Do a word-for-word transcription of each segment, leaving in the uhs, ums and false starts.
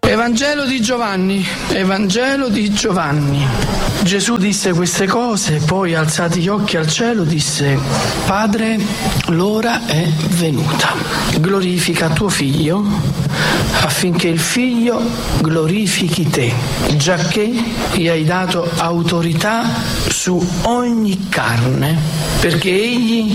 Evangelo di Giovanni, Evangelo di Giovanni. Gesù disse queste cose, poi alzati gli occhi al cielo disse: Padre, l'ora è venuta. Glorifica tuo Figlio, affinché il Figlio glorifichi te, giacché gli hai dato autorità su ogni carne, perché egli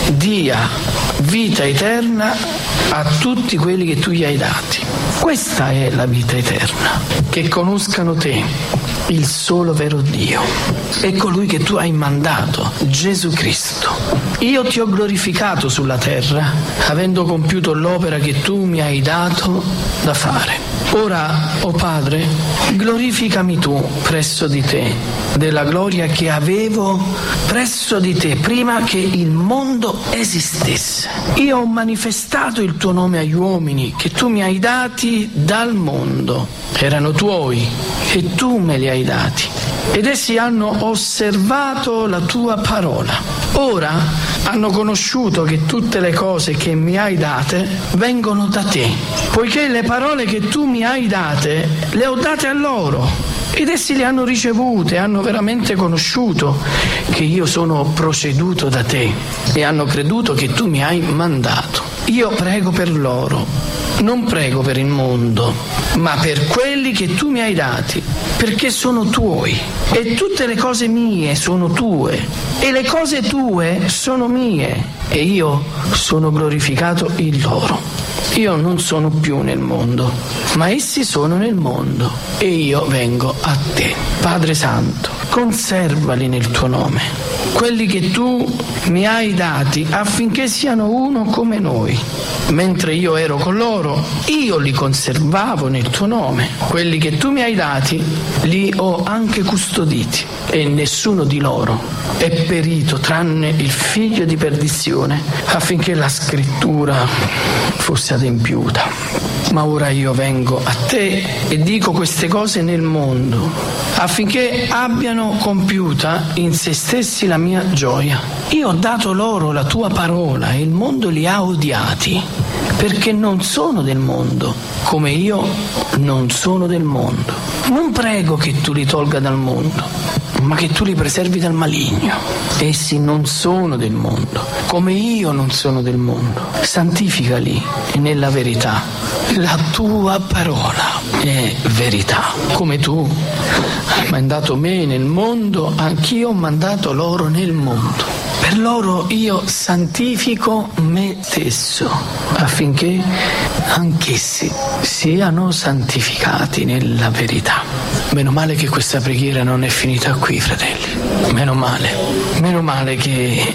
dia vita eterna a tutti quelli che tu gli hai dati. Questa è la vita eterna, che conoscano te, il solo vero Dio, e colui che tu hai mandato, Gesù Cristo. Io ti ho glorificato sulla terra, avendo compiuto l'opera che tu mi hai dato da fare. Ora, o Padre, glorificami tu presso di te, della gloria che avevo presso di te prima che il mondo esistesse. Io ho manifestato il tuo nome agli uomini che tu mi hai dati dal mondo. Erano tuoi e tu me li hai dati, ed essi hanno osservato la tua parola. Ora hanno conosciuto che tutte le cose che mi hai date vengono da te, poiché le parole che tu mi hai date le ho date a loro, ed essi le hanno ricevute, hanno veramente conosciuto che io sono proceduto da te e hanno creduto che tu mi hai mandato. Io prego per loro. Non prego per il mondo, ma per quelli che tu mi hai dati, perché sono tuoi. E tutte le cose mie sono tue, e le cose tue sono mie, e io sono glorificato in loro. Io non sono più nel mondo, ma essi sono nel mondo, e io vengo a te. Padre Santo, conservali nel tuo nome, quelli che tu mi hai dati, affinché siano uno come noi. Mentre io ero con loro, io li conservavo nel tuo nome. Quelli che tu mi hai dati, li ho anche custoditi, e nessuno di loro è perito tranne il figlio di perdizione, affinché la scrittura fosse adempiuta. Ma ora io vengo a te e dico queste cose nel mondo, affinché abbiano compiuta in se stessi la mia gioia. Io ho dato loro la tua parola e il mondo li ha odiati, perché non sono del mondo, come io non sono del mondo. Non prego che tu li tolga dal mondo, ma che tu li preservi dal maligno. Essi non sono del mondo, come io non sono del mondo. Santificali nella verità. La tua parola è verità. Come tu hai mandato me nel mondo, anch'io ho mandato loro nel mondo. Per loro io santifico me stesso, affinché anch'essi siano santificati nella verità. Meno male che questa preghiera non è finita qui, fratelli. Meno male. Meno male che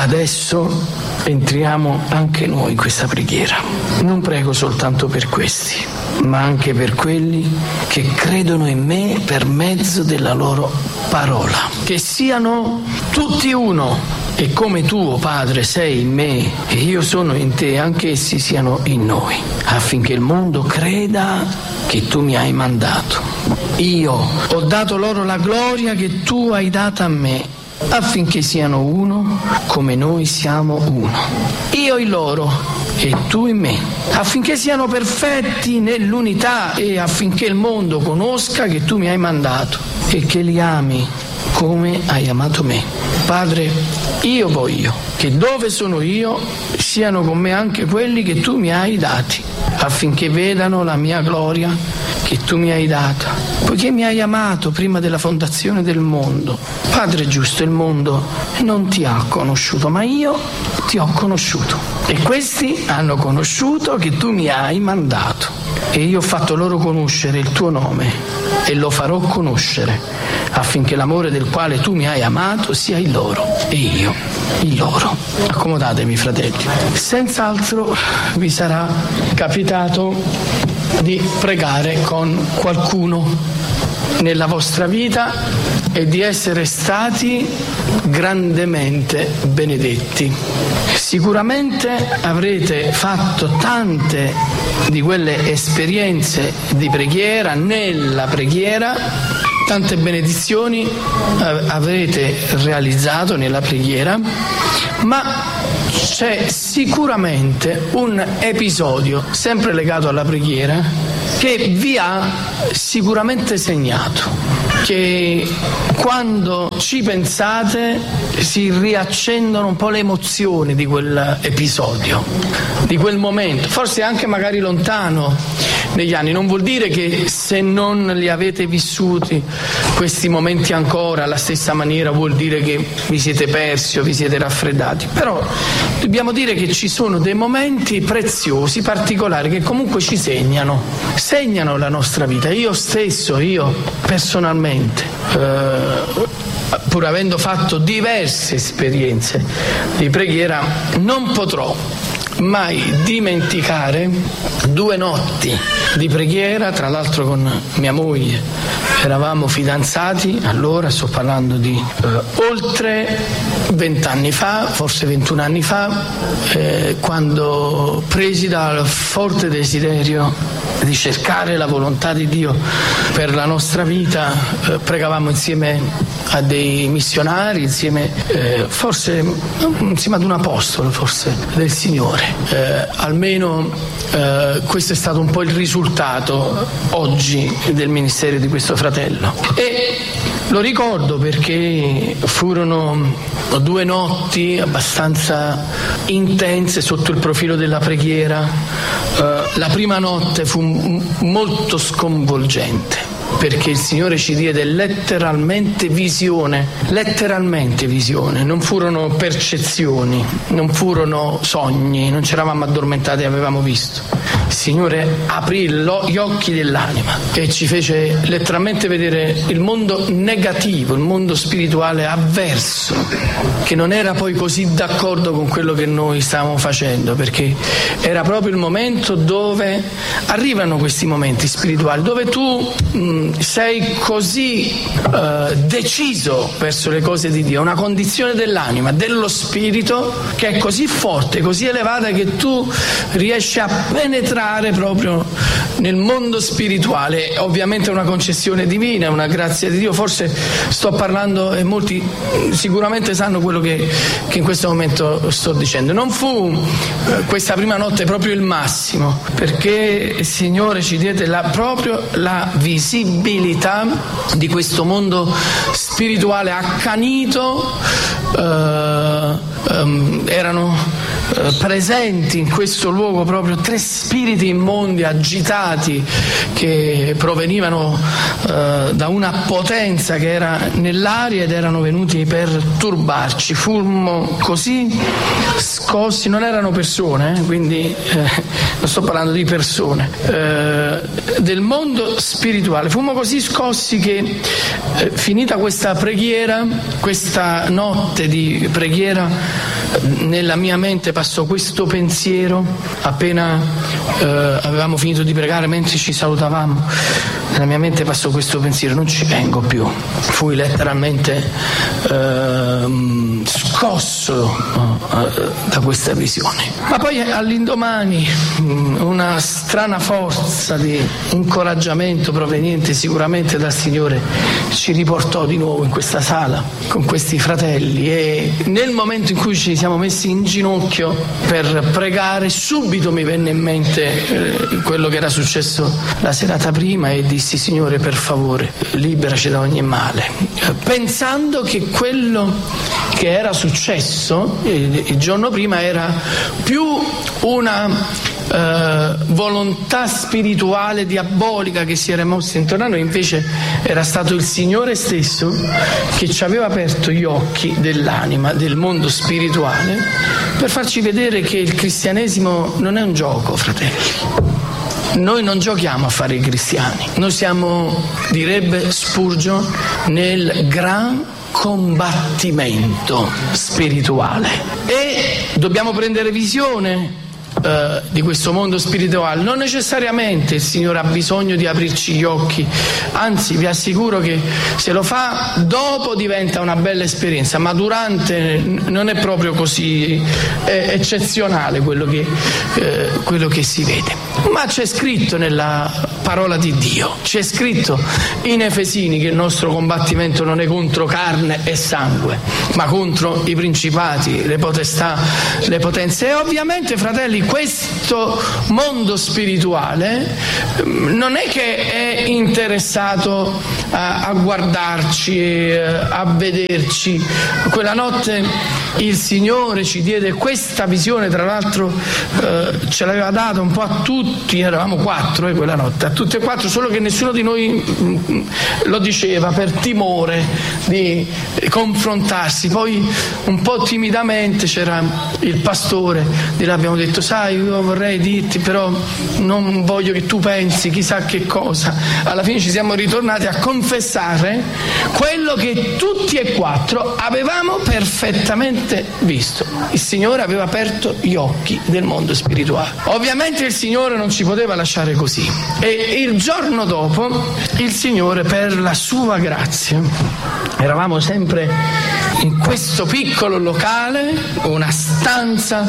adesso entriamo anche noi in questa preghiera. Non prego soltanto per questi, ma anche per quelli che credono in me per mezzo della loro parola. Che siano tutti uno. E come tu, oh Padre, sei in me e io sono in te, anche essi siano in noi, affinché il mondo creda che tu mi hai mandato. Io ho dato loro la gloria che tu hai data a me, affinché siano uno come noi siamo uno. Io in loro e tu in me, affinché siano perfetti nell'unità e affinché il mondo conosca che tu mi hai mandato e che li ami come hai amato me. Padre, io voglio che dove sono io siano con me anche quelli che tu mi hai dati, affinché vedano la mia gloria che tu mi hai data, poiché mi hai amato prima della fondazione del mondo. Padre giusto, il mondo non ti ha conosciuto, ma io ti ho conosciuto, e questi hanno conosciuto che tu mi hai mandato, e io ho fatto loro conoscere il tuo nome e lo farò conoscere, affinché l'amore del quale tu mi hai amato sia in loro e io in loro. Accomodatevi, fratelli. Senz'altro vi sarà capitato di pregare con qualcuno nella vostra vita e di essere stati grandemente benedetti. Sicuramente avrete fatto tante di quelle esperienze di preghiera, nella preghiera, tante benedizioni avrete realizzato nella preghiera, ma c'è sicuramente un episodio sempre legato alla preghiera che vi ha sicuramente segnato, che quando ci pensate si riaccendono un po' le emozioni di quell'episodio, di quel momento, forse anche magari lontano negli anni. Non vuol dire che se non li avete vissuti questi momenti ancora alla stessa maniera vuol dire che vi siete persi o vi siete raffreddati, però dobbiamo dire che ci sono dei momenti preziosi, particolari, che comunque ci segnano, segnano la nostra vita. Io stesso, io personalmente, eh, pur avendo fatto diverse esperienze di preghiera, non potrò mai dimenticare due notti di preghiera, tra l'altro con mia moglie. Eravamo fidanzati, allora sto parlando di eh, oltre vent'anni fa, forse ventuno anni fa, eh, quando presi dal forte desiderio di cercare la volontà di Dio per la nostra vita, eh, pregavamo insieme a dei missionari, insieme eh, forse insieme ad un apostolo forse del Signore. Eh, almeno eh, questo è stato un po' il risultato oggi del ministero di questo fratello, e lo ricordo perché furono due notti abbastanza intense sotto il profilo della preghiera. Eh, la prima notte fu m- molto sconvolgente, perché il Signore ci diede letteralmente visione, letteralmente visione, non furono percezioni, non furono sogni, non ci eravamo addormentati, avevamo visto. Il Signore aprì lo, gli occhi dell'anima e ci fece letteralmente vedere il mondo negativo, il mondo spirituale avverso, che non era poi così d'accordo con quello che noi stavamo facendo, perché era proprio il momento dove arrivano questi momenti spirituali, dove tu mh, sei così eh, deciso verso le cose di Dio, una condizione dell'anima, dello spirito, che è così forte, così elevata, che tu riesci a penetrare proprio nel mondo spirituale. Ovviamente è una concessione divina, è una grazia di Dio. Forse sto parlando e molti sicuramente sanno quello che, che in questo momento sto dicendo. Non fu eh, questa prima notte proprio il massimo, perché il Signore ci diede la, proprio la visibilità di questo mondo spirituale accanito. Eh, ehm, erano eh, presenti in questo luogo proprio tre spiriti immondi agitati che provenivano eh, da una potenza che era nell'aria ed erano venuti per turbarci. Fummo così scossi, non erano persone, eh, quindi eh, non sto parlando di persone, eh, del mondo spirituale. Fummo così scossi che eh, finita questa preghiera, questa notte di preghiera, nella mia mente passò questo pensiero, appena eh, avevamo finito di pregare, mentre ci salutavamo, nella mia mente passò questo pensiero: non ci vengo più. Fui letteralmente eh, scosso eh, da questa visione. Ma poi all'indomani una strana forza di incoraggiamento proveniente sicuramente dal Signore ci riportò di nuovo in questa sala con questi fratelli, e nel momento in cui ci siamo messi in ginocchio per pregare, subito mi venne in mente eh, quello che era successo la serata prima, e dissi: Signore, per favore, liberaci da ogni male, eh, pensando che quello che era successo il, il giorno prima era più una Uh, volontà spirituale diabolica che si era mossa intorno a noi. Invece era stato il Signore stesso che ci aveva aperto gli occhi dell'anima, del mondo spirituale, per farci vedere che il cristianesimo non è un gioco, fratelli. Noi non giochiamo a fare i cristiani, noi siamo, direbbe Spurgeon, nel gran combattimento spirituale, e dobbiamo prendere visione Uh, di questo mondo spirituale. Non necessariamente il Signore ha bisogno di aprirci gli occhi, anzi vi assicuro che se lo fa dopo diventa una bella esperienza, ma durante non è proprio così è eccezionale quello che, eh, quello che si vede. Ma c'è scritto nella parola di Dio, c'è scritto in Efesini che il nostro combattimento non è contro carne e sangue, ma contro i principati, le potestà, le potenze. E ovviamente, fratelli, questo mondo spirituale non è che è interessato a, a guardarci, a vederci. Quella notte il Signore ci diede questa visione, tra l'altro eh, ce l'aveva data un po' a tutti, eravamo quattro eh, quella notte, a tutti e quattro, solo che nessuno di noi mh, lo diceva per timore di confrontarsi. Poi un po' timidamente c'era il pastore, di là abbiamo detto: sai, io vorrei dirti, però non voglio che tu pensi chissà che cosa. Alla fine ci siamo ritornati a confessare quello che tutti e quattro avevamo perfettamente visto. Il Signore aveva aperto gli occhi del mondo spirituale. Ovviamente il Signore non ci poteva lasciare così, e il giorno dopo il Signore, per la sua grazia, eravamo sempre in questo piccolo locale, una stanza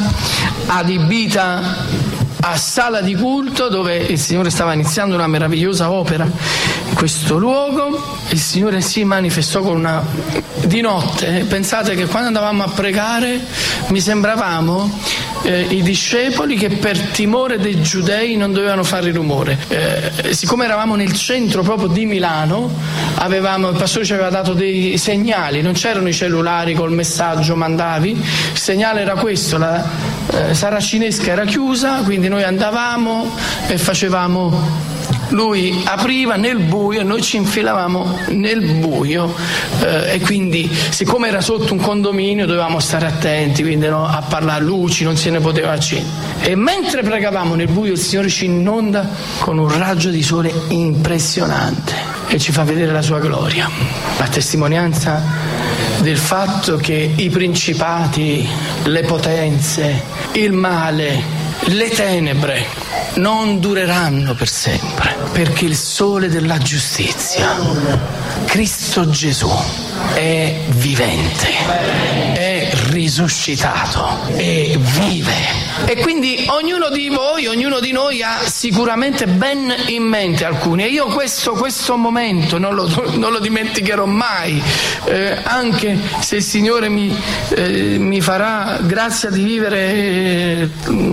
adibita a sala di culto, dove il Signore stava iniziando una meravigliosa opera in questo luogo. Il Signore si manifestò con una di notte. Pensate che quando andavamo a pregare mi sembravamo eh, i discepoli che per timore dei giudei non dovevano fare rumore. Eh, siccome eravamo nel centro proprio di Milano, avevamo, il pastore ci aveva dato dei segnali, non c'erano i cellulari col messaggio mandavi, il segnale era questo: la eh, saracinesca era chiusa, quindi noi andavamo e facevamo, lui apriva nel buio e noi ci infilavamo nel buio, eh, e quindi siccome era sotto un condominio dovevamo stare attenti, quindi no, a parlare, luci non se ne poteva accendere. E mentre pregavamo nel buio il Signore ci inonda con un raggio di sole impressionante e ci fa vedere la sua gloria, la testimonianza del fatto che i principati, le potenze, il male, le tenebre non dureranno per sempre, perché il sole della giustizia, Cristo Gesù, è vivente, è risuscitato, e vive. E quindi ognuno di voi, ognuno di noi ha sicuramente ben in mente alcuni, e io questo, questo momento non lo, non lo dimenticherò mai, eh, anche se il Signore mi, eh, mi farà grazia di vivere eh,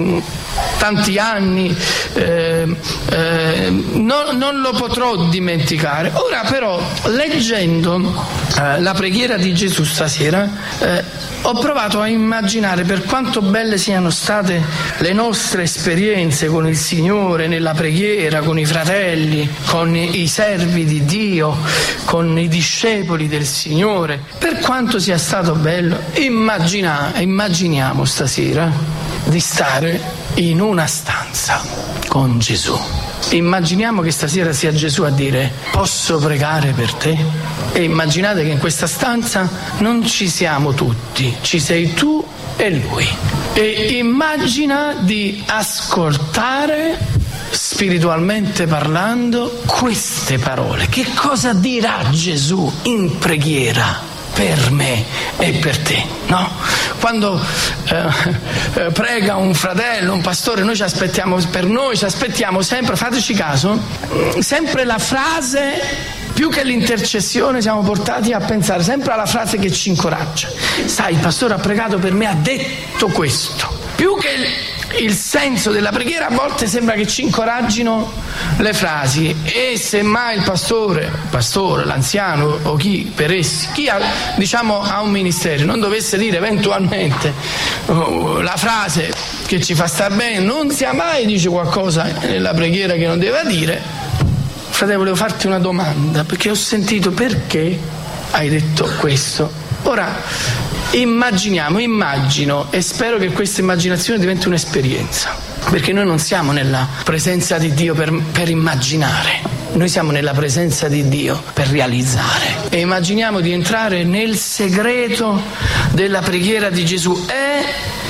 tanti anni, eh, eh, non, non lo potrò dimenticare. Ora però, leggendo eh, la preghiera di Gesù stasera, eh, ho provato a immaginare per quanto belle siano state le nostre esperienze con il Signore nella preghiera, con i fratelli, con i servi di Dio, con i discepoli del Signore. Per quanto sia stato bello, immagina, immaginiamo stasera di stare in una stanza con Gesù. Immaginiamo che stasera sia Gesù a dire: posso pregare per te? E immaginate che in questa stanza non ci siamo tutti, ci sei tu e lui. E immagina di ascoltare, spiritualmente parlando, queste parole. Che cosa dirà Gesù in preghiera per me e per te, no? Quando eh, eh, prega un fratello, un pastore, noi ci aspettiamo, per noi ci aspettiamo sempre, fateci caso, sempre la frase, più che l'intercessione siamo portati a pensare sempre alla frase che ci incoraggia. Sai, il pastore ha pregato per me, ha detto questo. Più che il, il senso della preghiera, a volte sembra che ci incoraggino le frasi, e semmai il pastore, il pastore, l'anziano o chi per essi, chi ha, diciamo, ha un ministero, non dovesse dire eventualmente oh, la frase che ci fa star bene, non sia mai dice qualcosa nella preghiera che non deve dire. Fratello, volevo farti una domanda, perché ho sentito perché hai detto questo. Ora, immaginiamo, immagino, e spero che questa immaginazione diventi un'esperienza, perché noi non siamo nella presenza di Dio per, per immaginare, noi siamo nella presenza di Dio per realizzare. E immaginiamo di entrare nel segreto della preghiera di Gesù. È,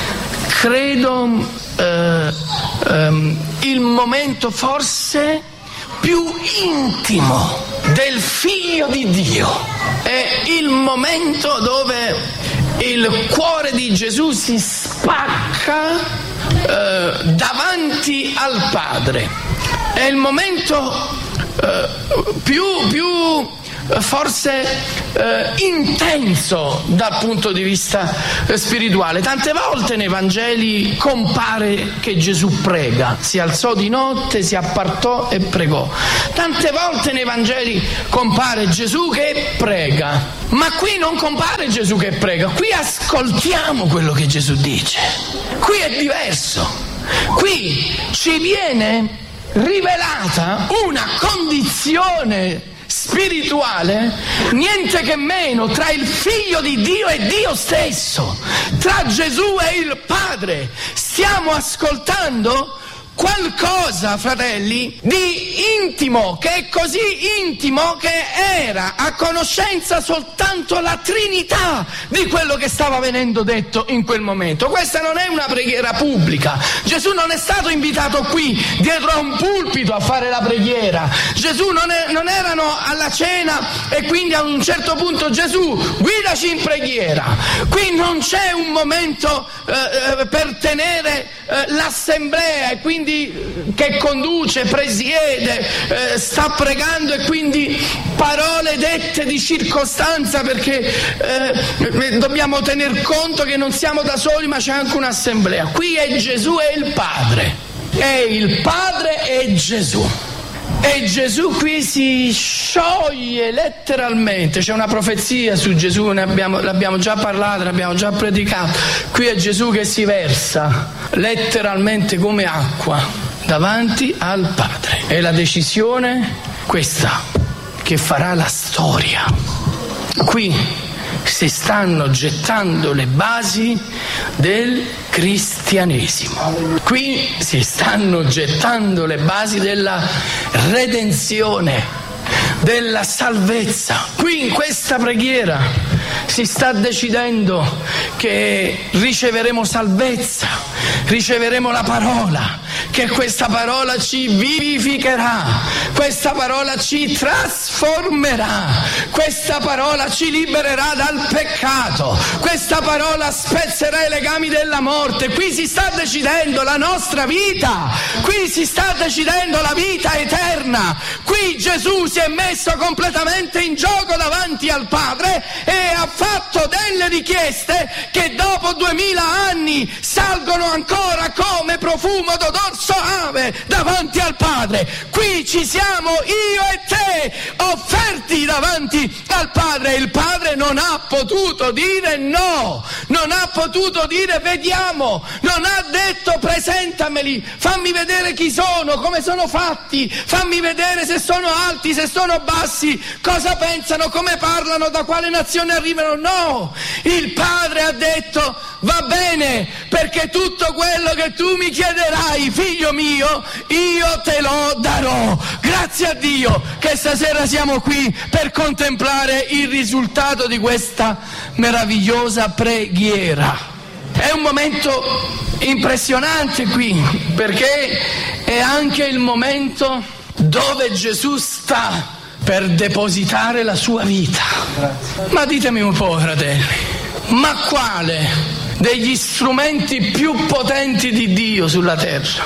credo, eh, ehm, il momento forse più intimo del Figlio di Dio. È il momento dove il cuore di Gesù si spacca eh, davanti al Padre. È il momento eh, più, più forse eh, intenso dal punto di vista eh, spirituale. Tante volte nei Vangeli compare che Gesù prega, si alzò di notte, si appartò e pregò. Tante volte nei Vangeli compare Gesù che prega, ma qui non compare Gesù che prega, qui ascoltiamo quello che Gesù dice. Qui è diverso. Qui ci viene rivelata una condizione spirituale niente che meno tra il Figlio di Dio e Dio stesso, tra Gesù e il Padre. Stiamo ascoltando qualcosa, fratelli, di intimo, che è così intimo che era a conoscenza soltanto la Trinità di quello che stava venendo detto in quel momento. Questa non è una preghiera pubblica. Gesù non è stato invitato qui dietro a un pulpito a fare la preghiera. Gesù non, è, non erano alla cena e quindi a un certo punto Gesù guidaci in preghiera. Qui non c'è un momento eh, per tenere eh, l'assemblea e quindi che conduce, presiede, eh, sta pregando e quindi parole dette di circostanza, perché eh, dobbiamo tener conto che non siamo da soli ma c'è anche un'assemblea. Qui è Gesù e il Padre, è il Padre e Gesù. E Gesù qui si scioglie letteralmente. C'è una profezia su Gesù, ne abbiamo, l'abbiamo già parlato, l'abbiamo già predicato. Qui è Gesù che si versa letteralmente come acqua davanti al Padre. È la decisione questa che farà la storia. Qui si stanno gettando le basi del cristianesimo. Qui si stanno gettando le basi della redenzione, della salvezza. Qui in questa preghiera si sta decidendo che riceveremo salvezza, riceveremo la parola, che questa parola ci vivificherà, questa parola ci trasformerà, questa parola ci libererà dal peccato, questa parola spezzerà i legami della morte. Qui si sta decidendo la nostra vita, qui si sta decidendo la vita eterna. Qui Gesù si è messo completamente in gioco davanti al Padre e ha fatto delle richieste che dopo duemila anni salgono ancora come profumo d'odor soave davanti al Padre. Qui ci siamo io e te offerti davanti al Padre. Il Padre non ha potuto dire no, non ha potuto dire vediamo, non ha detto presentameli, fammi vedere chi sono, come sono fatti, fammi vedere se sono alti, se sono bassi, cosa pensano, come parlano, da quale nazione arrivano. No, il Padre ha detto va bene, perché tutto quello che tu mi chiederai, figlio mio, io te lo darò. Grazie a Dio che stasera siamo qui per contemplare il risultato di questa meravigliosa preghiera. È un momento impressionante qui, perché è anche il momento dove Gesù sta per depositare la sua vita. Grazie. Ma ditemi un po', fratelli, ma quale degli strumenti più potenti di Dio sulla terra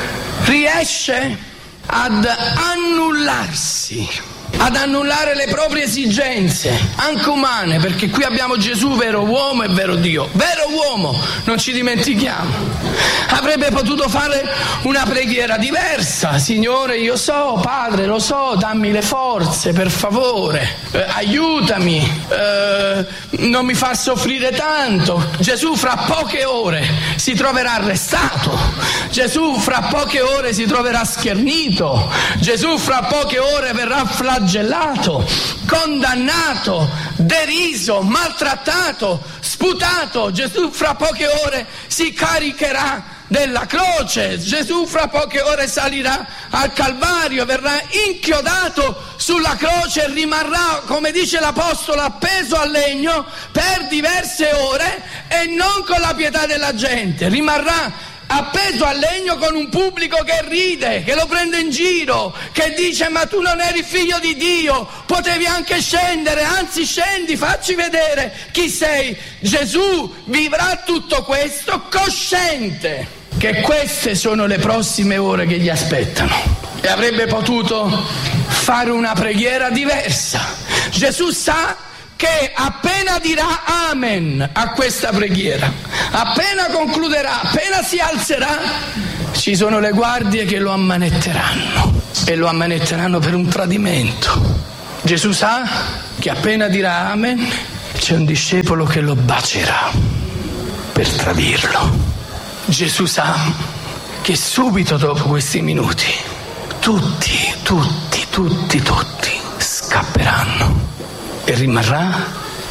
riesce ad annullarsi, ad annullare le proprie esigenze, anche umane, perché qui abbiamo Gesù, vero uomo e vero Dio, vero uomo, non ci dimentichiamo. Avrebbe potuto fare una preghiera diversa: Signore, io so, Padre, lo so, dammi le forze, per favore, eh, aiutami, eh, non mi far soffrire tanto. Gesù fra poche ore si troverà arrestato, Gesù fra poche ore si troverà schernito, Gesù fra poche ore verrà flagellato, condannato, deriso, maltrattato, sputato. Gesù fra poche ore si caricherà della croce, Gesù fra poche ore salirà al Calvario, verrà inchiodato sulla croce e rimarrà, come dice l'Apostolo, appeso al legno per diverse ore, e non con la pietà della gente, rimarrà appeso al legno con un pubblico che ride, che lo prende in giro, che dice ma tu non eri figlio di Dio, potevi anche scendere, anzi scendi, facci vedere chi sei. Gesù vivrà tutto questo cosciente che queste sono le prossime ore che gli aspettano, e avrebbe potuto fare una preghiera diversa. Gesù sa che appena dirà amen a questa preghiera, appena concluderà, appena si alzerà, ci sono le guardie che lo ammanetteranno, e lo ammanetteranno per un tradimento. Gesù sa che appena dirà amen c'è un discepolo che lo bacerà per tradirlo. Gesù sa che subito dopo questi minuti tutti, tutti, tutti, tutti scapperanno e rimarrà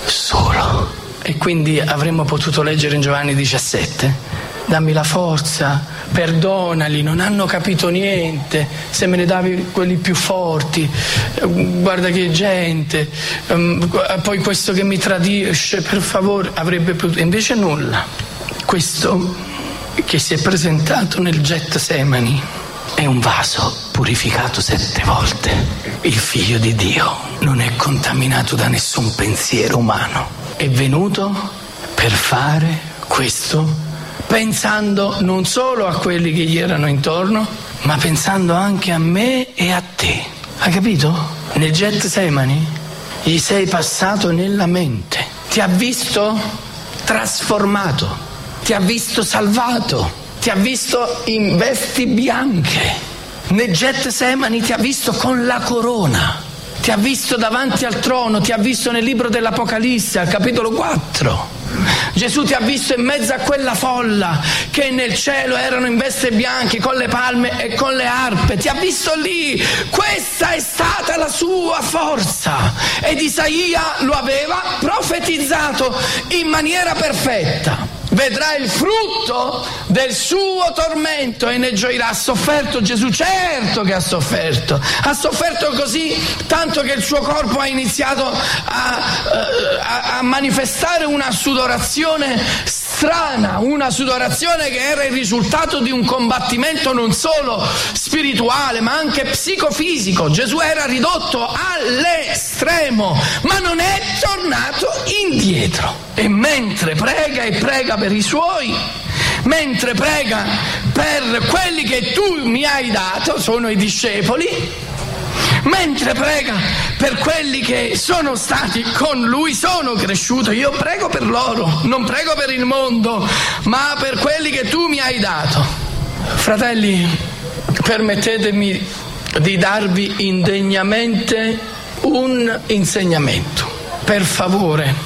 solo. E quindi avremmo potuto leggere in Giovanni diciassette: dammi la forza, perdonali, non hanno capito niente, se me ne davi quelli più forti, guarda che gente, poi questo che mi tradisce, per favore, avrebbe potuto. Invece nulla. Questo che si è presentato nel Getsemani è un vaso purificato sette volte. Il Figlio di Dio non è contaminato da nessun pensiero umano. È venuto per fare questo pensando non solo a quelli che gli erano intorno, ma pensando anche a me e a te. Hai capito? Nel Getsemani gli sei passato nella mente. Ti ha visto trasformato, ti ha visto salvato, ti ha visto in vesti bianche. Nel Getsemani ti ha visto con la corona, ti ha visto davanti al trono, ti ha visto nel libro dell'Apocalisse, al capitolo quattro. Gesù ti ha visto in mezzo a quella folla che nel cielo erano in veste bianche, con le palme e con le arpe. Ti ha visto lì. Questa è stata la sua forza. Ed Isaia lo aveva profetizzato in maniera perfetta. Vedrà il frutto del suo tormento e ne gioirà. Ha sofferto Gesù? Certo che ha sofferto. Ha sofferto così tanto che il suo corpo ha iniziato a, a, a manifestare una sudorazione strana, una sudorazione che era il risultato di un combattimento non solo spirituale ma anche psicofisico. Gesù era ridotto all'estremo, ma non è tornato indietro. E mentre prega e prega per i suoi, mentre prega per quelli che tu mi hai dato, sono i discepoli, mentre prega per quelli che sono stati con lui, sono cresciuto, io prego per loro, non prego per il mondo, ma per quelli che tu mi hai dato. Fratelli, permettetemi di darvi indegnamente un insegnamento. Per favore,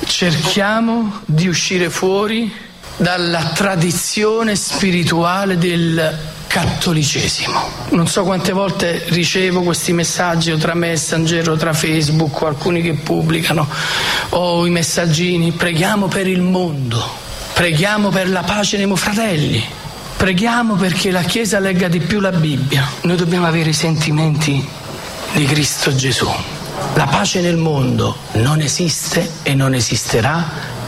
cerchiamo di uscire fuori dalla tradizione spirituale del cattolicesimo. Non so quante volte ricevo questi messaggi o tra Messenger o tra Facebook o alcuni che pubblicano o i messaggini: preghiamo per il mondo, preghiamo per la pace dei fratelli, preghiamo perché la Chiesa legga di più la Bibbia. Noi dobbiamo avere i sentimenti di Cristo Gesù. La pace nel mondo non esiste e non esisterà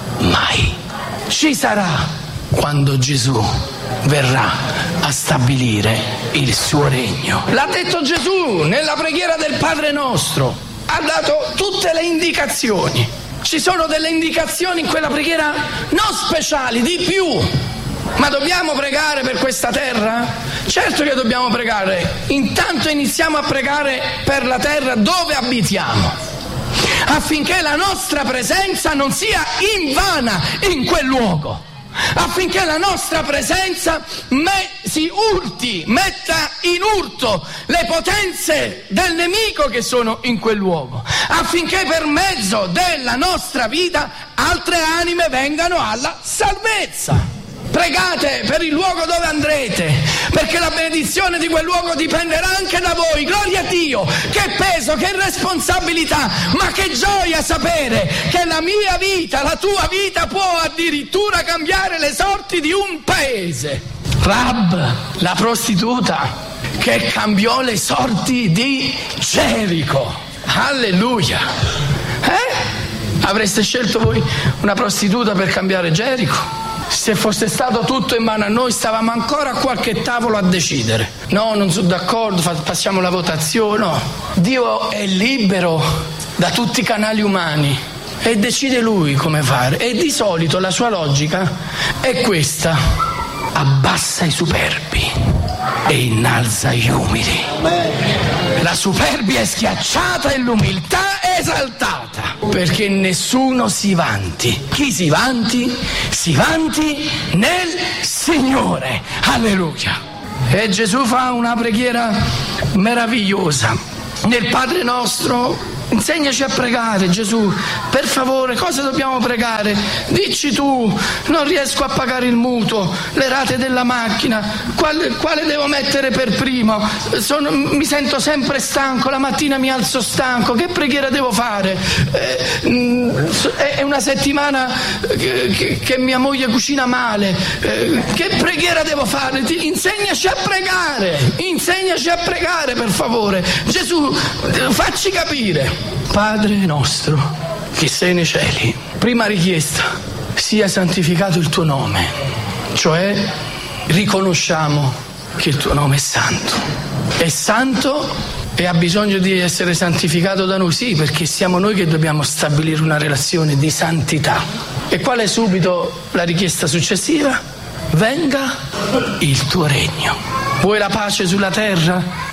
mai. Ci sarà quando Gesù verrà a stabilire il suo regno. L'ha detto Gesù nella preghiera del Padre nostro, ha dato tutte le indicazioni. Ci sono delle indicazioni in quella preghiera non speciali, di più. Ma dobbiamo pregare per questa terra? Certo che dobbiamo pregare. Intanto iniziamo a pregare per la terra dove abitiamo, affinché la nostra presenza non sia invana in quel luogo, affinché la nostra presenza me- si urti, metta in urto le potenze del nemico che sono in quel luogo, affinché per mezzo della nostra vita altre anime vengano alla salvezza. Pregate per il luogo dove andrete, perché la benedizione di quel luogo dipenderà anche da voi. Gloria a Dio! Che peso, che responsabilità, ma che gioia sapere che la mia vita, la tua vita può addirittura cambiare le sorti di un paese. Rahab, la prostituta, che cambiò le sorti di Gerico. Alleluia! Eh? Avreste scelto voi una prostituta per cambiare Gerico? Se fosse stato tutto in mano a noi, stavamo ancora a qualche tavolo a decidere. No, non sono d'accordo, passiamo la votazione. No. Dio è libero da tutti i canali umani e decide lui come fare. E di solito la sua logica è questa: abbassa i superbi e innalza gli umili. la superbia è schiacciata e l'umiltà è esaltata, perché nessuno si vanti. Chi si vanti? Si vanti nel Signore. Alleluia. E Gesù fa una preghiera meravigliosa. Nel Padre nostro, insegnaci a pregare, Gesù, per favore, cosa dobbiamo pregare? Dici tu, non riesco a pagare il mutuo, le rate della macchina, quale, quale devo mettere per primo? Sono, mi sento sempre stanco, la mattina mi alzo stanco, che preghiera devo fare? Eh, è una settimana che, che mia moglie cucina male, eh, che preghiera devo fare? Insegnaci a pregare, insegnaci a pregare per favore. Gesù, facci capire. Padre nostro che sei nei cieli, prima richiesta, sia santificato il tuo nome, cioè riconosciamo che il tuo nome è santo, è santo e ha bisogno di essere santificato da noi, sì, perché siamo noi che dobbiamo stabilire una relazione di santità. E qual è subito la richiesta successiva? Venga il tuo regno. Vuoi la pace sulla terra?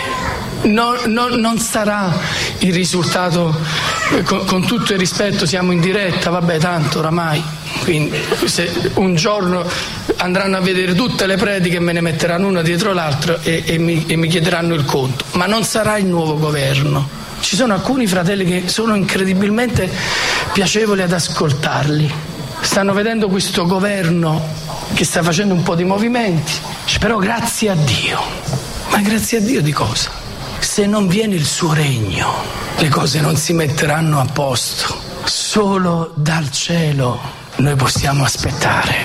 No, no, non sarà il risultato, con, con tutto il rispetto, siamo in diretta, vabbè, tanto oramai, quindi se un giorno andranno a vedere tutte le prediche e me ne metteranno una dietro l'altra e, e, mi, e mi chiederanno il conto, ma non sarà il nuovo governo. Ci sono alcuni fratelli che sono incredibilmente piacevoli ad ascoltarli, stanno vedendo questo governo che sta facendo un po' di movimenti, però grazie a Dio. Ma grazie a Dio di cosa? Se non viene il suo regno, le cose non si metteranno a posto. Solo dal cielo noi possiamo aspettare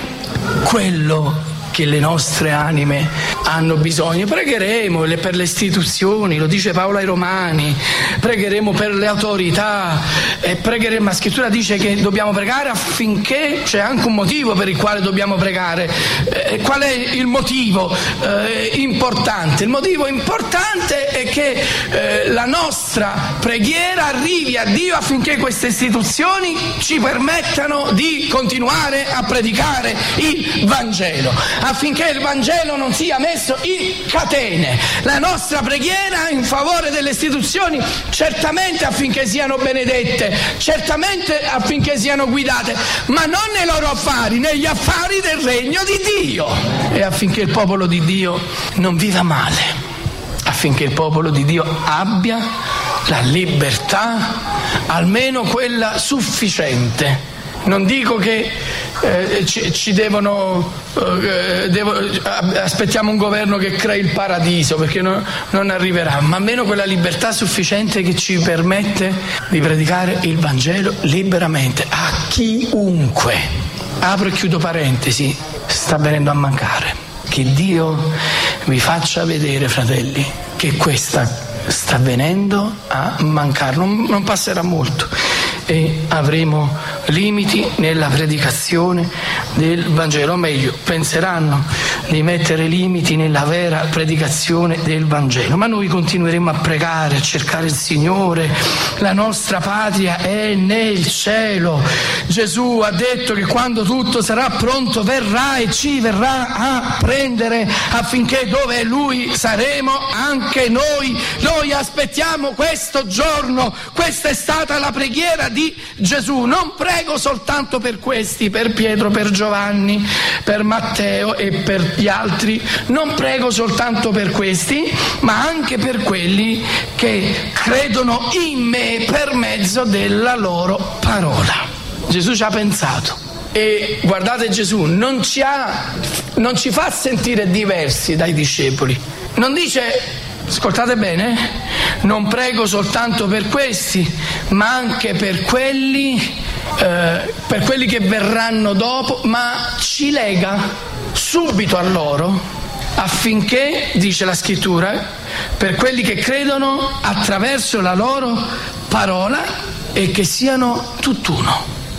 quello che le nostre anime hanno bisogno. Pregheremo per le istituzioni, lo dice Paolo ai Romani, pregheremo per le autorità, e pregheremo, la scrittura dice che dobbiamo pregare affinché, c'è anche un motivo per il quale dobbiamo pregare. Eh, qual è il motivo eh, importante? Il motivo importante è che eh, la nostra preghiera arrivi a Dio affinché queste istituzioni ci permettano di continuare a predicare il Vangelo, affinché il Vangelo non sia messo in catene. La nostra preghiera in favore delle istituzioni, certamente affinché siano benedette, certamente affinché siano guidate, ma non nei loro affari, negli affari del regno di Dio, e affinché il popolo di Dio non viva male, affinché il popolo di Dio abbia la libertà, almeno quella sufficiente. Non dico che eh, ci, ci devono, eh, devo, aspettiamo un governo che crei il paradiso, perché no, non arriverà, ma almeno quella libertà sufficiente che ci permette di predicare il Vangelo liberamente a chiunque. Apro e chiudo parentesi, sta venendo a mancare. Che Dio vi faccia vedere, fratelli, che questa sta venendo a mancare, non, non passerà molto e avremo limiti nella predicazione del Vangelo, o meglio, penseranno di mettere limiti nella vera predicazione del Vangelo, ma noi continueremo a pregare, a cercare il Signore. La nostra patria è nel cielo. Gesù ha detto che quando tutto sarà pronto verrà e ci verrà a prendere, affinché dove Lui saremo anche noi. Noi aspettiamo questo giorno. Questa è stata la preghiera di Gesù. Non prego soltanto per questi, per Pietro, per Giovanni, per Matteo e per gli altri, non prego soltanto per questi, ma anche per quelli che credono in me per mezzo della loro parola. Gesù ci ha pensato, e guardate, Gesù non ci ha, non ci fa sentire diversi dai discepoli. Non dice, ascoltate bene, non prego soltanto per questi, ma anche per quelli Eh, per quelli che verranno dopo, ma ci lega subito a loro, affinché, dice la scrittura, per quelli che credono attraverso la loro parola, e che siano tutt'uno.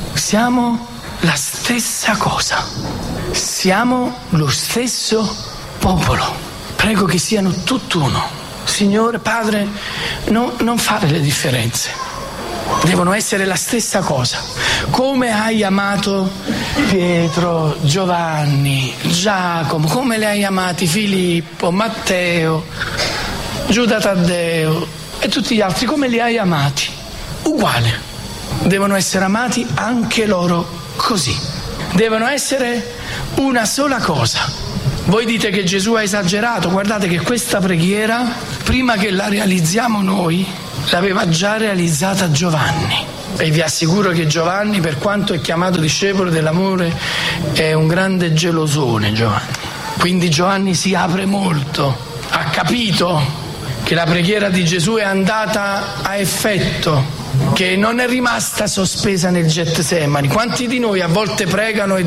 Siamo la stessa cosa, siamo lo stesso popolo. Prego che siano tutt'uno. Signore Padre, no, non fare le differenze, devono essere la stessa cosa. Come hai amato Pietro, Giovanni, Giacomo, come li hai amati Filippo, Matteo, Giuda Taddeo e tutti gli altri, come li hai amati? Uguale. Devono essere amati anche loro così. Devono essere una sola cosa. Voi dite che Gesù ha esagerato, guardate che questa preghiera, prima che la realizziamo noi, l'aveva già realizzata Giovanni. E vi assicuro che Giovanni, per quanto è chiamato discepolo dell'amore, è un grande gelosone Giovanni. Quindi Giovanni si apre molto, ha capito che la preghiera di Gesù è andata a effetto, che non è rimasta sospesa nel Getsemani. Quanti di noi a volte pregano e